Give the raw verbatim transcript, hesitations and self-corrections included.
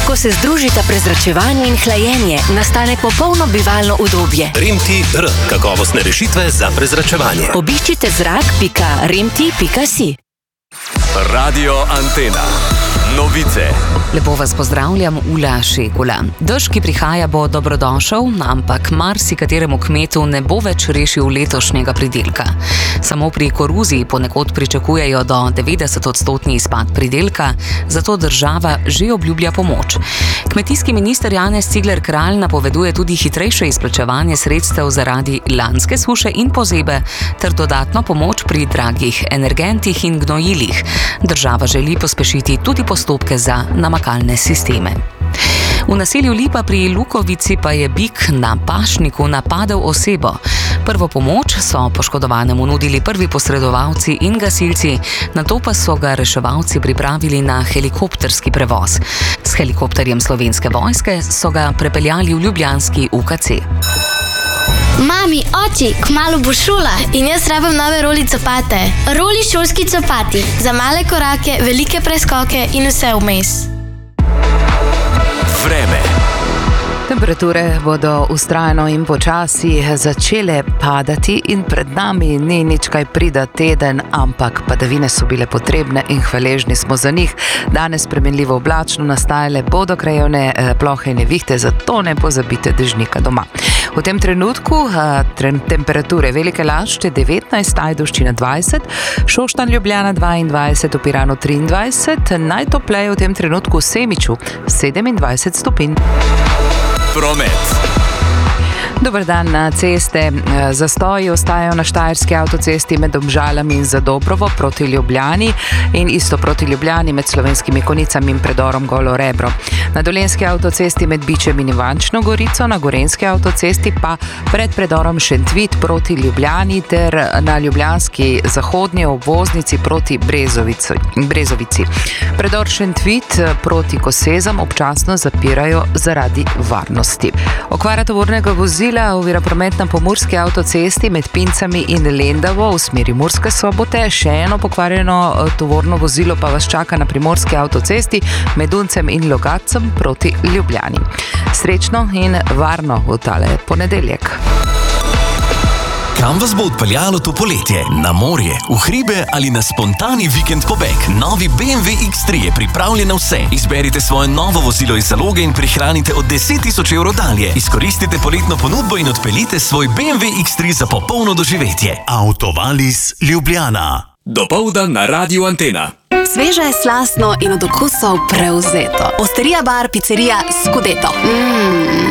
Ko se združita prezračevanje in hlajenje, nastane popolno bivalno udobje. Remti R. Kakovostne rešitve za prezračevanje. Obiščite zrak pika remti pika si. Radio Antena. Novice. Lepo vas pozdravljam, Ula Šekula. Dež, ki prihaja, bo dobrodošel, ampak marsikateremu kmetu ne bo več rešil letošnjega pridelka. Samo pri koruziji ponekod pričakujejo do devetdeset odstotni izpad pridelka, zato država že obljublja pomoč. Kmetijski minister Janez Cigler Kralj napoveduje tudi hitrejše izplačevanje sredstev zaradi lanske suše in pozebe ter dodatno pomoč pri dragih energentih in gnojilih. Država želi pospešiti tudi postopke za namakalne sisteme. V naselju Lipa pri Lukovici pa je bik na pašniku napadel osebo. Prvo pomoč so poškodovanemu nudili prvi posredovalci in gasilci, nato pa so ga reševalci pripravili na helikopterski prevoz. S helikopterjem Slovenske vojske so ga prepeljali v ljubljanski U K C. Mami, oči, kmalu bo šola in jaz rabim nove roli copate. Roli šolski copati, za male korake, velike preskoke in vse vmes. Vreme. Temperature bodo vztrajno in počasi začele padati in pred nami ni nič kaj prida teden, ampak padavine so bile potrebne in hvaležni smo za njih. Danes spremenljivo oblačno, nastajale bodo krajevne plohe in nevihte, zato ne pozabite dežnika doma. V tem trenutku temperature Velike Lašče devetnajst, Ajdovščina dvajset, Šoštanj Ljubljana dvaindvajset, v Piranu triindvajset, najtopleje v tem trenutku v Semiču sedemindvajset stopinj. Promet. Dober dan. Na ceste. Zastoji ostajajo na Štajerski avtocesti med Domžalami in Zadobrovo proti Ljubljani in isto proti Ljubljani med Slovenskimi Konicami in predorom Golo Rebro. Na Dolenjski avtocesti med Bičem in Ivančno Gorico, na Gorenjski avtocesti pa pred predorom Šentvit proti Ljubljani ter na ljubljanski zahodnji obvoznici proti Brezovici. Brezovici. Predor Šentvit proti Kosezam občasno zapirajo zaradi varnosti. Okvara tovornega vozila ovira promet na Pomurski avtocesti med Pincami in Lendavo v smeri Murske Sobote. Še eno pokvarjeno tovorno vozilo pa vas čaka na Primorski avtocesti med Uncem in Logatcem proti Ljubljani. Srečno in varno v tale ponedeljek. Kam vas bo odpeljalo to poletje? Na morje, v hribe ali na spontani vikend pobeg? Novi B M W X tri je pripravljen na vse. Izberite svoje novo vozilo iz zaloge in prihranite od deset tisoč evrov dalje. Izkoristite poletno ponudbo in odpeljite svoj B M W X tri za popolno doživetje. Autovalis Ljubljana. Dopoldan na Radio Antena. Sveže, slastno in od okusov prevzeto. Osterija bar, picerija Scudetto. Mmm.